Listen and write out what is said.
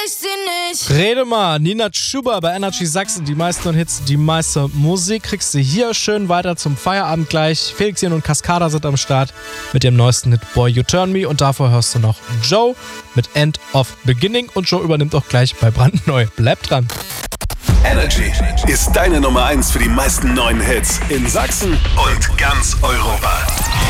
ich sie nicht. Rede mal, Nina Chuba bei Energy Sachsen. Die meisten neuen Hits, die meiste Musik kriegst du hier schön weiter zum Feierabend gleich. Felix Jen und Cascada sind am Start mit dem neuesten Hit Boy You Turn Me. Und davor hörst du noch Joe mit End of Beginning. Und Joe übernimmt auch gleich bei Brandneu. Bleib dran. Energy ist deine Nummer 1 für die meisten neuen Hits in Sachsen und ganz Europa.